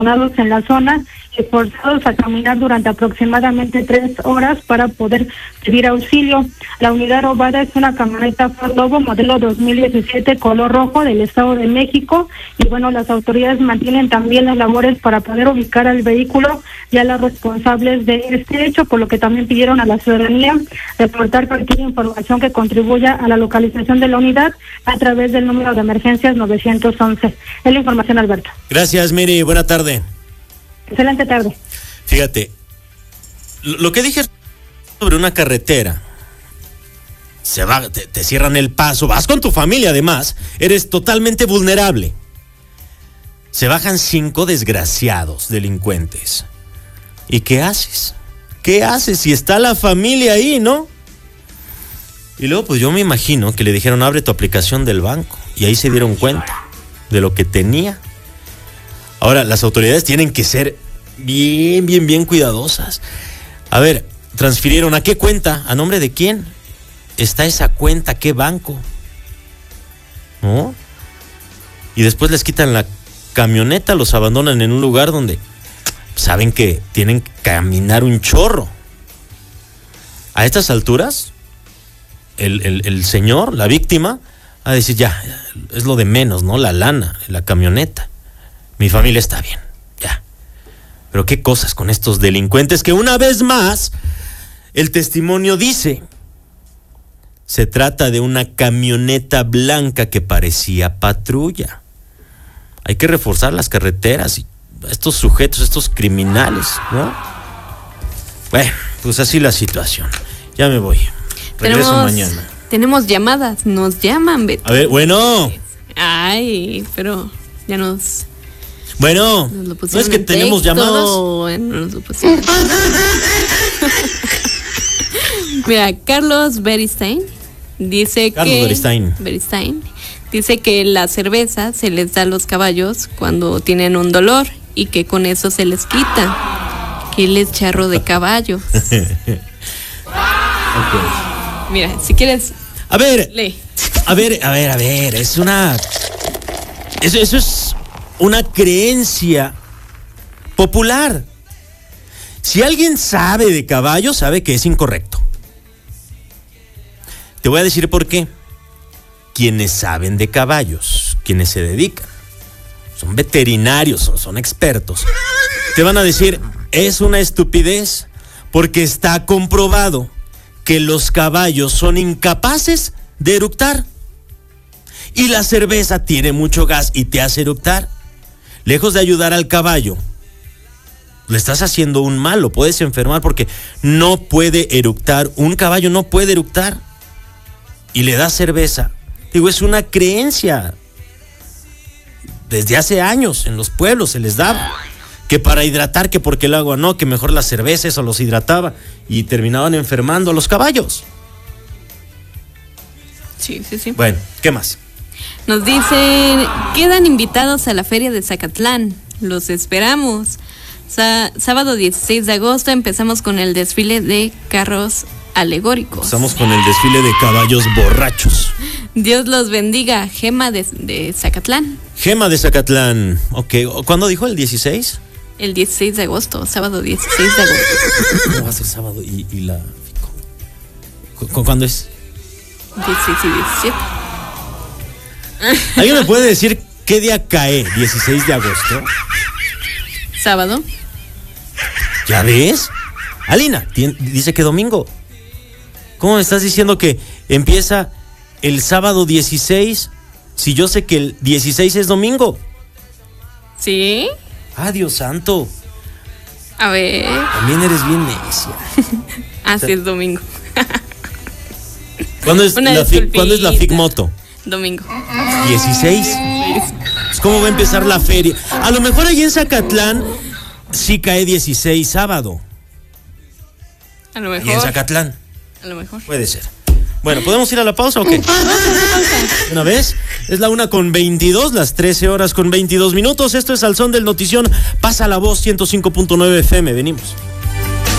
amontonados en la zona y forzados a caminar durante aproximadamente 3 horas para poder pedir auxilio. La unidad robada es una camioneta Ford Lobo modelo 2017 color rojo del Estado de México, y bueno, las autoridades mantienen también las labores para poder ubicar al vehículo y a los responsables de este hecho, por lo que también pidieron a la ciudadanía reportar cualquier información que contribuya a la localización de la unidad a través del número de emergencias 911. Es la información, Alberto. Gracias, Miri. Buena tarde. Excelente tarde. Fíjate, lo que dije sobre una carretera, te cierran el paso, vas con tu familia además, eres totalmente vulnerable. Se bajan 5 desgraciados delincuentes. ¿Y qué haces? ¿Qué haces si está la familia ahí, no? Y luego pues yo me imagino que le dijeron, abre tu aplicación del banco, y ahí se dieron cuenta de lo que tenía. Ahora, las autoridades tienen que ser bien cuidadosas. A ver, transfirieron ¿a qué cuenta? ¿A nombre de quién está esa cuenta? ¿Qué banco? ¿No? Y después les quitan la camioneta, los abandonan en un lugar donde saben que tienen que caminar un chorro. A estas alturas, el señor, la víctima, va a decir, ya, es lo de menos, ¿no? La lana, la camioneta. Mi familia está bien, ya. Pero qué cosas con estos delincuentes que una vez más, el testimonio dice, se trata de una camioneta blanca que parecía patrulla. Hay que reforzar las carreteras y estos sujetos, estos criminales, ¿no? Bueno, pues así la situación. Ya me voy. Regreso mañana. Tenemos llamadas, nos llaman, Beto. A ver, bueno. Ay, pero ya nos... Bueno, ¿no es que tenemos llamadas? Bueno, nos lo pusieron. Mira, Carlos Beristain dice dice que la cerveza se les da a los caballos cuando tienen un dolor y que con eso se les quita. Que él es charro de caballos. Okay. Mira, si quieres... A ver, lee. A ver, eso es una creencia popular. Si alguien sabe de caballos, sabe que es incorrecto. Te voy a decir por qué. Quienes saben de caballos, quienes se dedican, son veterinarios, son expertos, te van a decir, es una estupidez, porque está comprobado que los caballos son incapaces de eructar. Y la cerveza tiene mucho gas y te hace eructar. Lejos de ayudar al caballo, le estás haciendo un mal, lo puedes enfermar porque no puede eructar. Un caballo no puede eructar. Y le das cerveza. Digo, es una creencia. Desde hace años en los pueblos se les daba. Que para hidratar, que porque el agua no, que mejor la cerveza, eso los hidrataba. Y terminaban enfermando a los caballos. Sí. Bueno, ¿qué más? Nos dicen, quedan invitados a la feria de Zacatlán. Los esperamos. Sábado 16 de agosto empezamos con el desfile de carros alegóricos. Estamos con el desfile de caballos borrachos. Dios los bendiga. Gema de Zacatlán. Gema de Zacatlán. Ok, ¿cuándo dijo? ¿El 16? El 16 de agosto, sábado 16 de agosto. ¿Cómo va a ser sábado y la... ¿Cuándo es? 16 y 17. ¿Alguien me puede decir qué día cae 16 de agosto? Sábado. ¿Ya ves? Alina, dice que domingo. ¿Cómo me estás diciendo que empieza el sábado 16 si yo sé que el 16 es domingo? ¿Sí? Ah, Dios santo. A ver. También eres bien necia. Sí, es domingo. ¿Cuándo es la Figmoto? Domingo. 16. ¿Cómo va a empezar la feria? A lo mejor allí en Zacatlán sí cae 16 sábado. A lo mejor. ¿Y en Zacatlán? A lo mejor. Puede ser. Bueno, ¿podemos ir a la pausa o qué? ¿Una vez? Es la 1:22, las 13:22. Esto es Al Son del Notición. Pasa la voz, 105.9 FM. Venimos.